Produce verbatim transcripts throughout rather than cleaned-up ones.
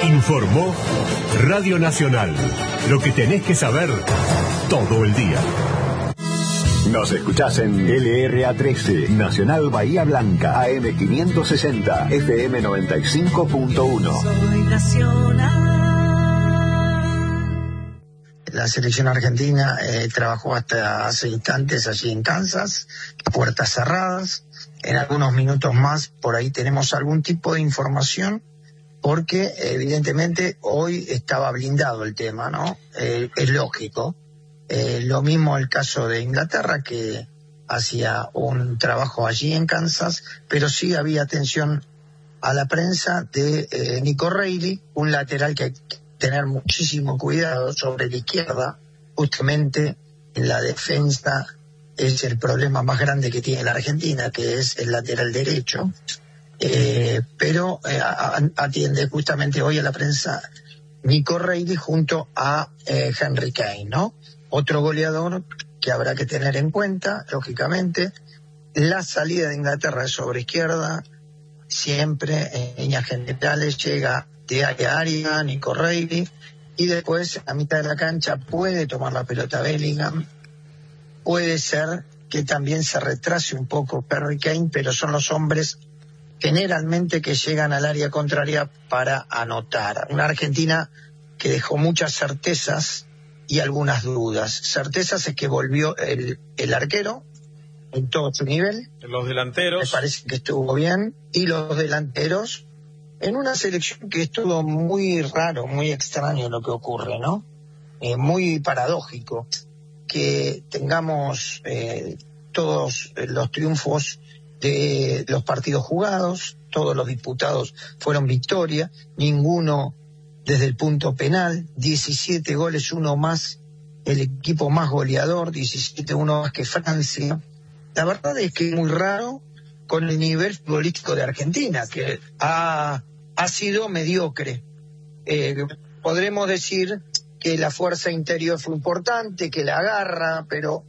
Informó Radio Nacional. Lo que tenés que saber todo el día. Nos escuchás en L R A trece, Nacional Bahía Blanca, A M quinientos sesenta, F M noventa y cinco punto uno. Soy nacional. La selección argentina eh, trabajó hasta hace instantes allí en Kansas, puertas cerradas. En algunos minutos más por ahí tenemos algún tipo de información, porque evidentemente hoy estaba blindado el tema, ¿no? Eh, es lógico. Eh, lo mismo el caso de Inglaterra, que hacía un trabajo allí en Kansas, pero sí había atención a la prensa de eh, Nico Reilly, un lateral que hay que tener muchísimo cuidado sobre la izquierda. Justamente en la defensa es el problema más grande que tiene la Argentina, que es el lateral derecho. Eh, pero eh, atiende justamente hoy a la prensa Nico Reilly junto a eh, Henry Kane, ¿no? Otro goleador que habrá que tener en cuenta, lógicamente. La salida de Inglaterra es sobre izquierda, siempre en líneas generales llega de área a área Nico Reilly, y después a mitad de la cancha puede tomar la pelota Bellingham. Puede ser que también se retrase un poco Harry Kane, pero son los hombres generalmente que llegan al área contraria para anotar. Una Argentina que dejó muchas certezas y algunas dudas. Certezas es que volvió el, el arquero en todo su nivel. Los delanteros. Me parece que estuvo bien. Y los delanteros, en una selección que es todo muy raro, muy extraño lo que ocurre, ¿no? Eh, muy paradójico que tengamos eh, todos los triunfos de los partidos jugados, todos los disputados fueron victoria, ninguno desde el punto penal, diecisiete goles, uno más, el equipo más goleador, diecisiete, uno más que Francia. La verdad es que es muy raro con el nivel futbolístico de Argentina, que ha, ha sido mediocre. Eh, podremos decir que la fuerza interior fue importante, que la garra, pero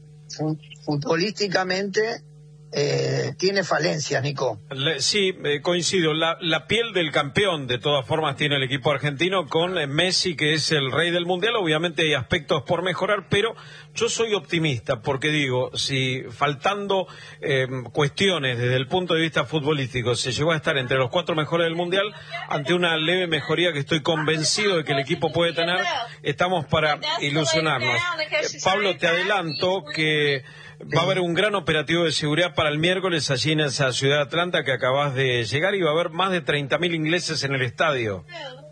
futbolísticamente Eh, tiene falencias, Nico. Le, sí, eh, coincido. La, la piel del campeón, de todas formas, tiene el equipo argentino con eh, Messi, que es el rey del mundial. Obviamente hay aspectos por mejorar, pero yo soy optimista porque digo, si faltando eh, cuestiones desde el punto de vista futbolístico se llegó a estar entre los cuatro mejores del mundial, ante una leve mejoría que estoy convencido de que el equipo puede tener, estamos para ilusionarnos. Eh, Pablo, te adelanto que va a haber un gran operativo de seguridad para el miércoles allí en esa ciudad de Atlanta que acabas de llegar, y va a haber más de treinta mil ingleses en el estadio.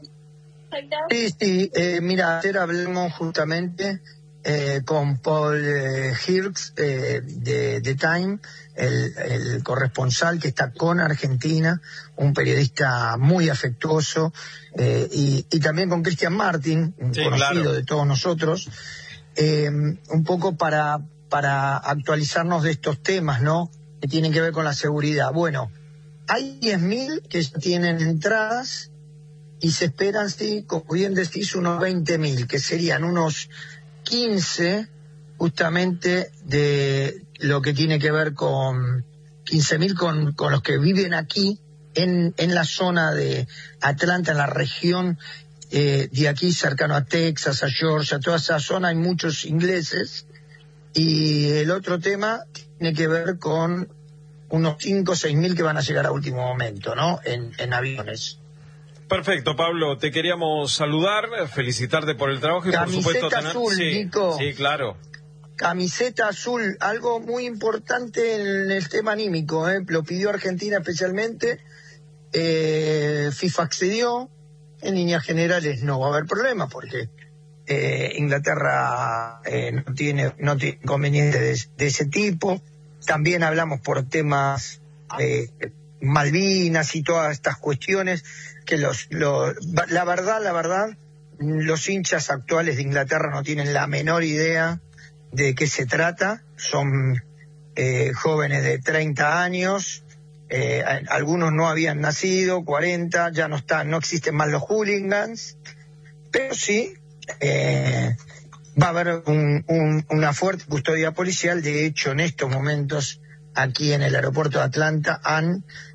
Sí, sí, eh, mira, ayer hablamos justamente eh, con Paul eh, Hirsch eh, de The Time, el, el corresponsal que está con Argentina, un periodista muy afectuoso, eh, y, y también con Cristian Martin, un sí, conocido claro. de todos nosotros, eh, un poco para... para actualizarnos de estos temas, ¿no?, que tienen que ver con la seguridad. Bueno, hay diez mil que ya tienen entradas y se esperan, sí, como bien decís, unos veinte mil, que serían unos quince justamente de lo que tiene que ver con quince mil con, con los que viven aquí en, en la zona de Atlanta, en la región eh, de aquí cercano a Texas, a Georgia, toda esa zona hay muchos ingleses. Y el otro tema tiene que ver con unos cinco o seis mil que van a llegar a último momento, ¿no?, en, en aviones. Perfecto, Pablo, te queríamos saludar, felicitarte por el trabajo y Camiseta por supuesto tener... azul, sí, Nico. Sí, claro. Camiseta azul, algo muy importante en el tema anímico, ¿eh? Lo pidió Argentina especialmente, eh, FIFA accedió, en líneas generales no va a haber problema porque... Eh, Inglaterra eh, no tiene no tiene inconvenientes de, de ese tipo. También hablamos por temas eh, Malvinas y todas estas cuestiones que los, los la verdad la verdad los hinchas actuales de Inglaterra no tienen la menor idea de qué se trata. Son eh, jóvenes de treinta años, eh, algunos no habían nacido, cuarenta, ya no están, no existen más los hooligans, pero sí Eh, va a haber un, un, una fuerte custodia policial. De hecho, en estos momentos aquí en el aeropuerto de Atlanta han